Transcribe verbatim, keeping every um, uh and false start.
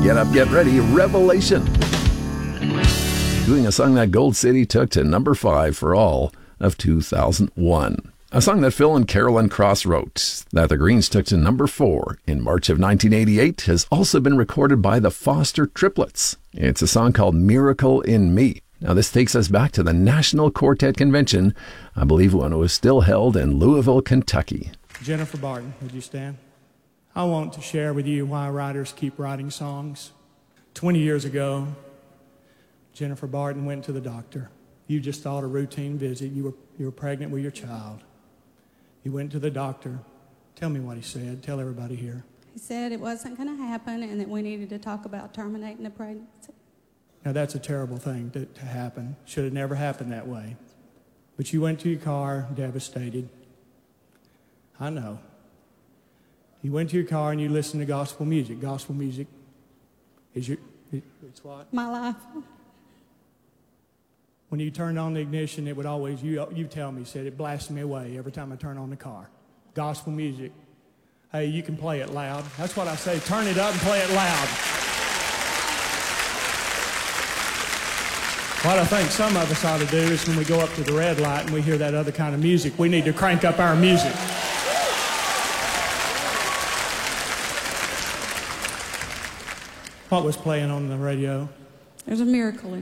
Get up, get ready, Revelation. Doing a song that Gold City took to number five for all of two thousand one. A song that Phil and Carolyn Cross wrote, that the Greens took to number four in March of nineteen eighty-eight, has also been recorded by the Foster Triplets. It's a song called Miracle in Me. Now, this takes us back to the National Quartet Convention, I believe when it was still held in Louisville, Kentucky. Jennifer Barton, would you stand? I want to share with you why writers keep writing songs. Twenty years ago, Jennifer Barton went to the doctor. You just thought a routine visit. You were, you were pregnant with your child. You went to the doctor. Tell me what he said. Tell everybody here. He said it wasn't going to happen and that we needed to talk about terminating the pregnancy. Now, that's a terrible thing to, to happen. Should have never happened that way. But you went to your car devastated. I know. You went to your car and you listened to gospel music. Gospel music is your, it's what? My life. When you turned on the ignition, it would always, you, you tell me, said it blasted me away every time I turn on the car. Gospel music. Hey, you can play it loud. That's what I say. Turn it up and play it loud. What I think some of us ought to do is when we go up to the red light and we hear that other kind of music, we need to crank up our music. What was playing on the radio? There's a miracle in